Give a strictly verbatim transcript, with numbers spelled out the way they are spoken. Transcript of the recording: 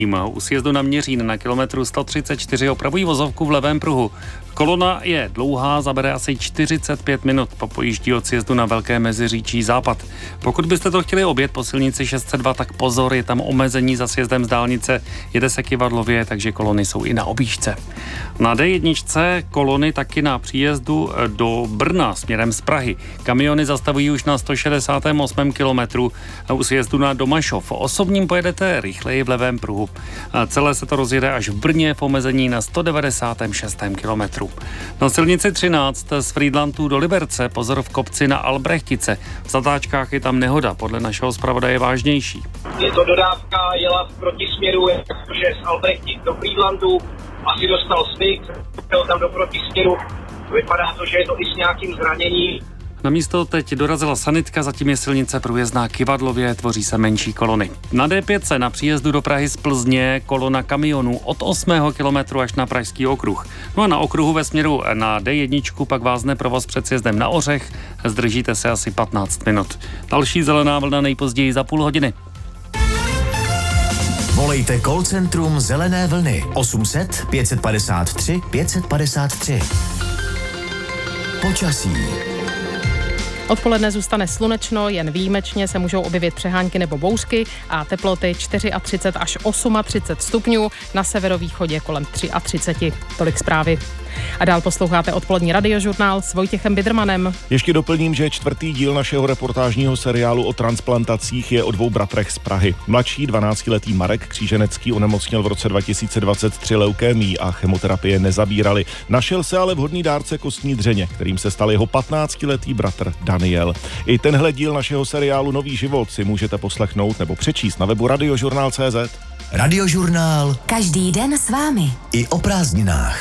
U sjezdu na Měřín na kilometru sto třicet čtyři opravují vozovku v levém pruhu. Kolona je dlouhá, zabere asi čtyřicet pět minut po pojíždí od sjezdu na Velké Meziříčí západ. Pokud byste to chtěli objet po silnici šest set dva, tak pozor, je tam omezení za sjezdem z dálnice, jede se kyvadlově, takže kolony jsou i na objížďce. Na dé jedna kolony taky na příjezdu do Brna směrem z Prahy. Kamiony zastavují už na sto šedesátém osmém kilometru u sjezdu na Domašov. Osobním pojedete rychleji v levém pruhu. Celé se to rozjede až v Brně v omezení na sto devadesátém šestém kilometru. Na silnici třináct z Frýdlantu do Liberce pozor v kopci na Albrechtice. V zatáčkách je tam nehoda, podle našeho zpravodaje vážnější. Je to dodávka, jela v protisměru, jakože z Albrechtic do Frýdlantu, asi dostal styk, byl tam do protisměru. Vypadá to, že je to i s nějakým zraněním. Na místo teď dorazila sanitka, zatím je silnice průjezdná kyvadlově, tvoří se menší kolony. Na dé pět na příjezdu do Prahy z Plzně kolona kamionů od osmého kilometru až na Pražský okruh. No a na okruhu ve směru na dé jedna pak vázne provoz před sjezdem na Ořech, zdržíte se asi patnáct minut. Další zelená vlna nejpozději za půl hodiny. Volejte call centrum Zelené vlny osm set pět padesát tři pět padesát tři. Počasí. Odpoledne zůstane slunečno, jen výjimečně se můžou objevit přehánky nebo bouřky a teploty třicet čtyři až třicet osm stupňů, na severovýchodě kolem třicet tři. Tolik zprávy. A dál posloucháte odpolední radiožurnál s Vojtěchem Bidermanem. Ještě doplním, že čtvrtý díl našeho reportážního seriálu o transplantacích je o dvou bratrech z Prahy. Mladší dvanáctiletý Marek Kříženecký onemocněl v roce dva tisíce dvacet tři leukémií a chemoterapie nezabírali. Našel se ale vhodný dárce kostní dřeně, kterým se stal jeho patnáctiletý bratr Daniel. I tenhle díl našeho seriálu Nový život si můžete poslechnout nebo přečíst na webu radiožurnál tečka cé zet. Radiožurnál. Každý den s vámi. I o prázdninách.